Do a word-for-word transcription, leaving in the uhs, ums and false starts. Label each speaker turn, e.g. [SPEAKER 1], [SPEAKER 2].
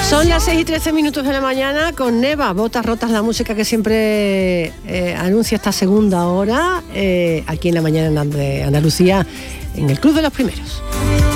[SPEAKER 1] Son las seis y trece minutos de la mañana con Neva, Botas Rotas, la música que siempre eh, anuncia esta segunda hora, eh, aquí en la mañana de Andalucía, en el Club de los Primeros.